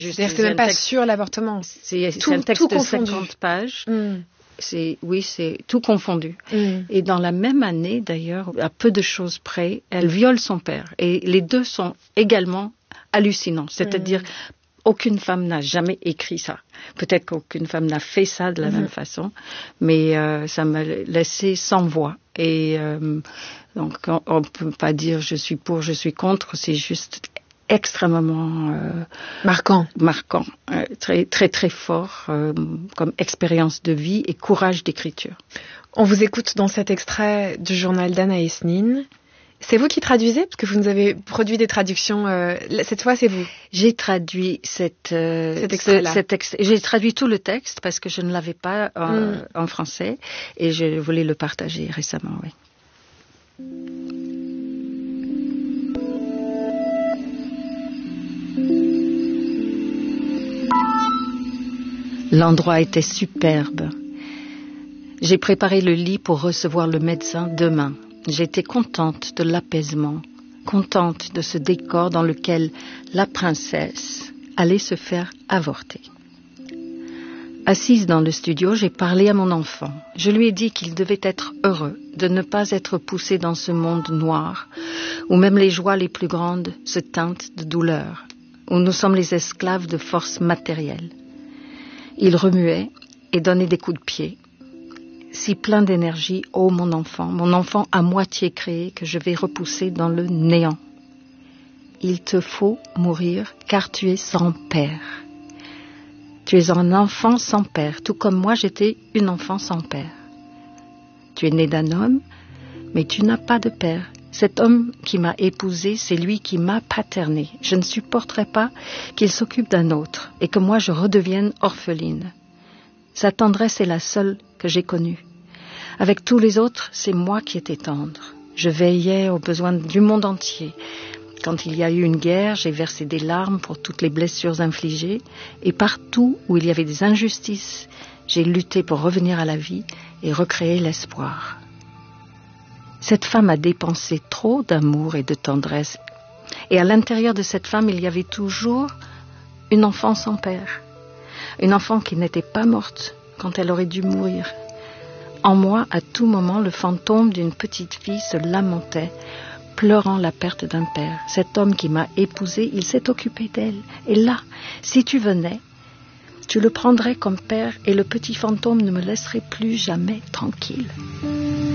C'est-à-dire que c'est même pas sur l'avortement. C'est un texte de 50 pages. C'est tout confondu. Et dans la même année, d'ailleurs, à peu de choses près, elle viole son père. Et les deux sont également hallucinants. C'est-à-dire, aucune femme n'a jamais écrit ça. Peut-être qu'aucune femme n'a fait ça de la même façon, mais ça m'a laissé sans voix. Et donc, on ne peut pas dire je suis pour, je suis contre, c'est juste extrêmement marquant, très très très fort comme expérience de vie et courage d'écriture. On vous écoute dans cet extrait du journal d'Anaïs Nin. C'est vous qui traduisez, parce que vous nous avez produit des traductions. Cette fois, c'est vous. J'ai traduit cet extrait-là. J'ai traduit tout le texte parce que je ne l'avais pas en français et je voulais le partager récemment. Oui. L'endroit était superbe. J'ai préparé le lit pour recevoir le médecin demain. J'étais contente de l'apaisement, contente de ce décor dans lequel la princesse allait se faire avorter. Assise dans le studio, j'ai parlé à mon enfant. Je lui ai dit qu'il devait être heureux de ne pas être poussé dans ce monde noir, où même les joies les plus grandes se teintent de douleur, où nous sommes les esclaves de forces matérielles. Il remuait et donnait des coups de pied. Si plein d'énergie, ô mon enfant à moitié créé que je vais repousser dans le néant. Il te faut mourir car tu es sans père. Tu es un enfant sans père, tout comme moi j'étais une enfant sans père. Tu es né d'un homme, mais tu n'as pas de père. Cet homme qui m'a épousée, c'est lui qui m'a paternée. Je ne supporterai pas qu'il s'occupe d'un autre et que moi je redevienne orpheline. Sa tendresse est la seule que j'ai connue. Avec tous les autres, c'est moi qui étais tendre. Je veillais aux besoins du monde entier. Quand il y a eu une guerre, j'ai versé des larmes pour toutes les blessures infligées. Et partout où il y avait des injustices, j'ai lutté pour revenir à la vie et recréer l'espoir. Cette femme a dépensé trop d'amour et de tendresse. Et à l'intérieur de cette femme, il y avait toujours une enfant sans père. Une enfant qui n'était pas morte quand elle aurait dû mourir. En moi, à tout moment, le fantôme d'une petite fille se lamentait, pleurant la perte d'un père. Cet homme qui m'a épousée, il s'est occupé d'elle. Et là, si tu venais, tu le prendrais comme père et le petit fantôme ne me laisserait plus jamais tranquille.